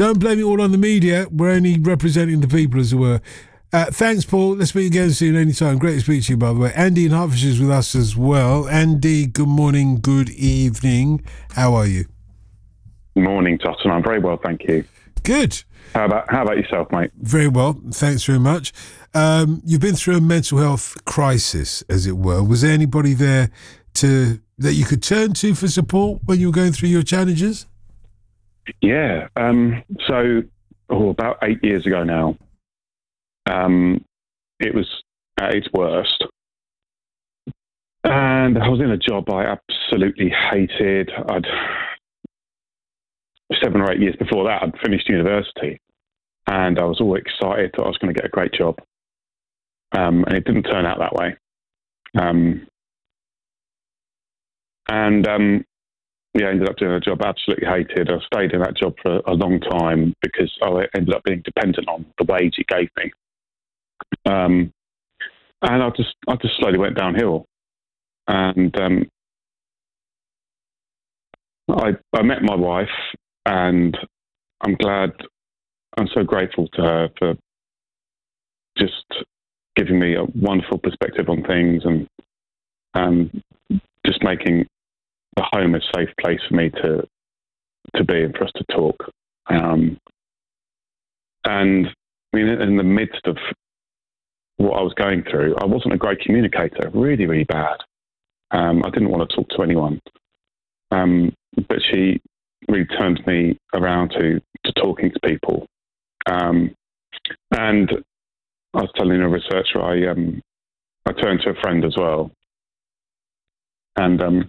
Don't blame it all on the media. We're only representing the people, as it were. Thanks, Paul. Let's speak again soon, anytime. Great to speak to you, by the way. Andy in Hertfordshire is with us as well. Andy, good morning, good evening. How are you? Morning, Totten. I'm very well, thank you. Good. How about yourself, mate? Very well. Thanks very much. You've been through a mental health crisis, as it were. Was there anybody there that you could turn to for support when you were going through your challenges? Yeah. About 8 years ago now, it was at its worst. And I was in a job I absolutely hated. 7 or 8 years before that, I'd finished university, and I was all excited that I was going to get a great job. And it didn't turn out that way. I ended up doing a job I absolutely hated. I stayed in that job for a long time because I ended up being dependent on the wage it gave me. And I just slowly went downhill. And I met my wife, and I'm so grateful to her for just giving me a wonderful perspective on things and just making the home a safe place for me to be and for us to talk. And I mean, in the midst of what I was going through, I wasn't a great communicator, really, really bad. I didn't want to talk to anyone. But she really turned me around to talking to people. And I was telling a researcher, I turned to a friend as well. And